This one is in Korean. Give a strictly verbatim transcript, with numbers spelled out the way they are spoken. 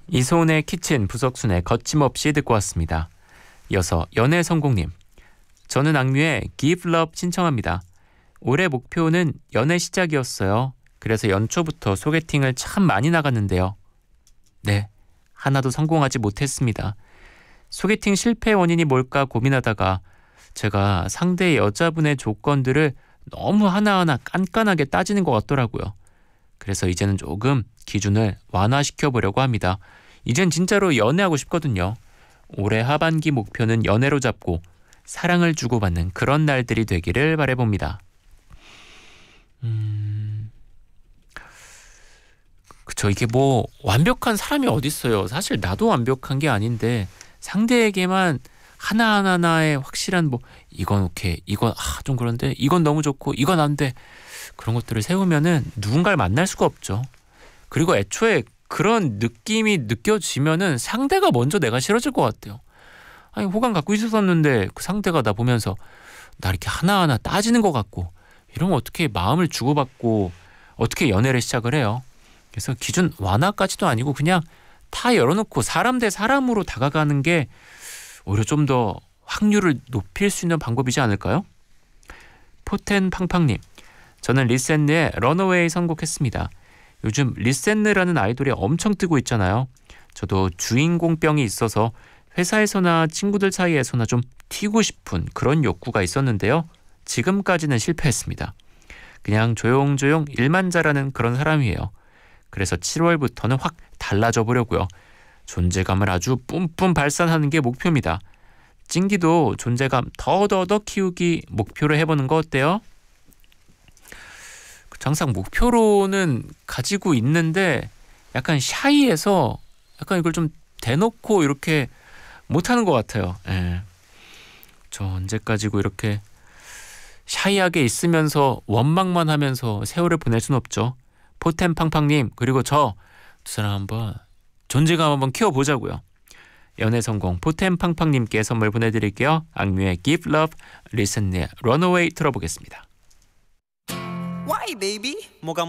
이소은의 키친, 부석순의 거침없이 듣고 왔습니다. 이어서 연애 성공님. 저는 악뮤의 Give Love 신청합니다. 올해 목표는 연애 시작이었어요. 그래서 연초부터 소개팅을 참 많이 나갔는데요. 네, 하나도 성공하지 못했습니다. 소개팅 실패 원인이 뭘까 고민하다가 제가 상대 여자분의 조건들을 너무 하나하나 깐깐하게 따지는 것 같더라고요. 그래서 이제는 조금 기준을 완화시켜 보려고 합니다. 이젠 진짜로 연애하고 싶거든요. 올해 하반기 목표는 연애로 잡고 사랑을 주고받는 그런 날들이 되기를 바라봅니다. 음... 그쵸, 이게 뭐 완벽한 사람이 어딨어요. 사실 나도 완벽한 게 아닌데 상대에게만 하나하나의 확실한 뭐 이건 오케이, 이건 아, 좀 그런데 이건 너무 좋고 이건 안 돼. 그런 것들을 세우면은 누군가를 만날 수가 없죠. 그리고 애초에 그런 느낌이 느껴지면은 상대가 먼저 내가 싫어질 것 같아요. 아니 호감 갖고 있었는데 그 상대가 나 보면서 나 이렇게 하나하나 따지는 것 같고 이러면 어떻게 마음을 주고받고 어떻게 연애를 시작을 해요. 그래서 기준 완화까지도 아니고 그냥 다 열어놓고 사람 대 사람으로 다가가는 게 오히려 좀 더 확률을 높일 수 있는 방법이지 않을까요? 포텐팡팡님. 저는 리센느의 런어웨이 선곡했습니다. 요즘 리센느라는 아이돌이 엄청 뜨고 있잖아요. 저도 주인공병이 있어서 회사에서나 친구들 사이에서나 좀 튀고 싶은 그런 욕구가 있었는데요. 지금까지는 실패했습니다. 그냥 조용조용 일만 잘하는 그런 사람이에요. 그래서 칠월부터는 확 달라져 보려고요. 존재감을 아주 뿜뿜 발산하는 게 목표입니다. 찡디도 존재감 더더더 키우기 목표로 해보는 거 어때요? 항상 목표로는 가지고 있는데 약간 샤이해서 약간 이걸 좀 대놓고 이렇게 못하는 것 같아요. 예. 저 언제까지고 이렇게 샤이하게 있으면서 원망만 하면서 세월을 보낼 순 없죠. 포텐팡팡님 그리고 저 두 사람 한번 존재감 한번 키워보자고요. 연애 성공 포텐팡팡님께 선물 보내드릴게요. 악뮤의 Give Love, 리센의 Runaway 들어보겠습니다. Why baby? 뭐가